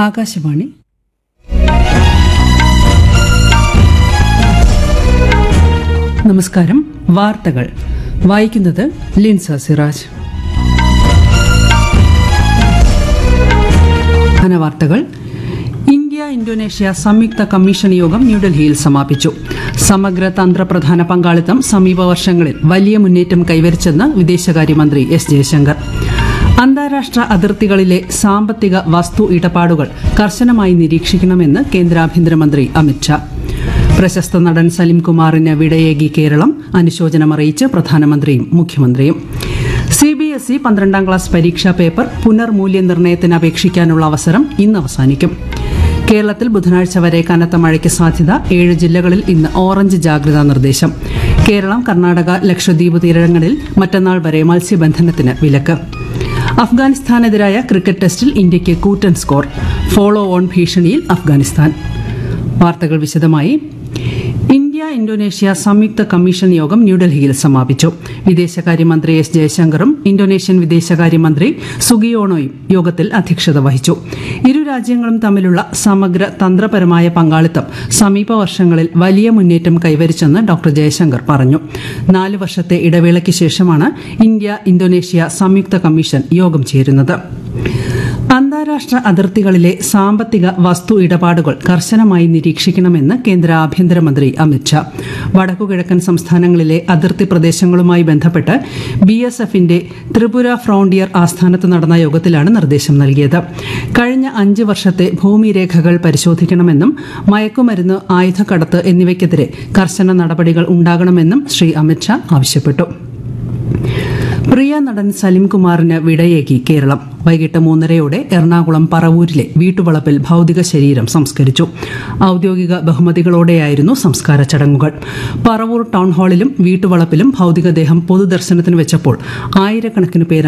ആകാശവാണി. നമസ്കാരം. വാർത്തകൾ വായിക്കുന്നത് ലിൻസ സിറാജ്. വാർത്തകൾ. ഇന്ത്യ ഇന്തോനേഷ്യ സംയുക്ത കമ്മീഷൻ യോഗം ന്യൂഡൽഹിയിൽ സമാപിച്ചു. സമഗ്ര തന്ത്രപ്രധാന പങ്കാളിത്തം സമീപ വർഷങ്ങളിൽ വലിയ മുന്നേറ്റം കൈവരിച്ചെന്ന് വിദേശകാര്യമന്ത്രി എസ് ജയശങ്കർ. അന്താരാഷ്ട്ര അതിർത്തികളിലെ സാമ്പത്തിക വസ്തു ഇടപാടുകൾ കർശനമായി നിരീക്ഷിക്കണമെന്ന് കേന്ദ്ര ആഭ്യന്തരമന്ത്രി അമിത്ഷാ. പ്രശസ്ത നടൻ സലിം കുമാറിന് വിടയേകി കേരളം. അനുശോചനമറിയിച്ച് പ്രധാനമന്ത്രിയും മുഖ്യമന്ത്രിയും. CBSE 12ാം ക്ലാസ് പരീക്ഷാ പേപ്പർ പുനർമൂല്യനിർണ്ണയത്തിന് അപേക്ഷിക്കാനുള്ള അവസരം ഇന്ന് അവസാനിക്കും. കേരളത്തിൽ ബുധനാഴ്ച വരെ കനത്ത മഴയ്ക്ക് സാധ്യത. 7 ജില്ലകളിൽ ഇന്ന് ഓറഞ്ച് ജാഗ്രതാ നിർദ്ദേശം. കേരളം, കർണാടക, ലക്ഷദ്വീപ് തീരങ്ങളിൽ മറ്റന്നാൾ വരെ മത്സ്യബന്ധനത്തിന് വിലക്ക്. അഫ്ഗാനിസ്ഥാനെതിരായ ക്രിക്കറ്റ് ടെസ്റ്റിൽ ഇന്ത്യയ്ക്ക് കൂറ്റൻ സ്കോർ. Follow on ഭീഷണിയിൽ Afghanistan. വാർത്തകൾ വിശദമായി. ഇന്ത്യ ഇന്തോനേഷ്യ സംയുക്ത കമ്മീഷൻ യോഗം ന്യൂഡൽഹിയിൽ സമാപിച്ചു. വിദേശകാര്യമന്ത്രി എസ് ജയശങ്കറും ഇന്തോനേഷ്യൻ വിദേശകാര്യമന്ത്രി സുഗിയോണോയും യോഗത്തിൽ അധ്യക്ഷത വഹിച്ചു. ഇരു രാജ്യങ്ങളും തമ്മിലുള്ള സമഗ്ര തന്ത്രപരമായ പങ്കാളിത്തം സമീപ വർഷങ്ങളിൽ വലിയ മുന്നേറ്റം കൈവരിച്ചെന്ന് ഡോക്ടർ ജയശങ്കർ പറഞ്ഞു. 4 വർഷത്തെ ഇടവേളയ്ക്ക് ശേഷമാണ് ഇന്ത്യ ഇന്തോനേഷ്യ സംയുക്ത കമ്മീഷൻ യോഗം ചേരുന്നത്. അന്താരാഷ്ട്ര അതിർത്തികളിലെ സാമ്പത്തിക വസ്തു ഇടപാടുകൾ കർശനമായി നിരീക്ഷിക്കണമെന്ന് കേന്ദ്ര ആഭ്യന്തരമന്ത്രി അമിത്ഷാ. വടക്കുകിഴക്കൻ സംസ്ഥാനങ്ങളിലെ അതിർത്തി പ്രദേശങ്ങളുമായി ബന്ധപ്പെട്ട് BSFന്റെ ത്രിപുര ഫ്രോണ്ടിയർ ആസ്ഥാനത്ത് നടന്ന യോഗത്തിലാണ് നിർദ്ദേശം നൽകിയത്. കഴിഞ്ഞ 5 വർഷത്തെ ഭൂമിരേഖകൾ പരിശോധിക്കണമെന്നും മയക്കുമരുന്ന്, ആയുധക്കടത്ത് എന്നിവയ്ക്കെതിരെ കർശന നടപടികൾ ഉണ്ടാകണമെന്നും ശ്രീ അമിത്ഷാ ആവശ്യപ്പെട്ടു. പ്രിയ നടൻ സലിം കുമാറിന് വിടയേകി കേരളം. വൈകിട്ട് 3:30 എറണാകുളം പറവൂരിലെ വീട്ടുവളപ്പിൽ ഭൌതിക ശരീരം സംസ്കരിച്ചു. ഔദ്യോഗിക ബഹുമതികളോടെയായിരുന്നു സംസ്കാര ചടങ്ങുകൾ. പറവൂർ ടൗൺ ഹാളിലും വീട്ടുവളപ്പിലും ഭൌതികദേഹം പൊതുദർശനത്തിന് വെച്ചപ്പോൾ ആയിരക്കണക്കിന് പേരാണ്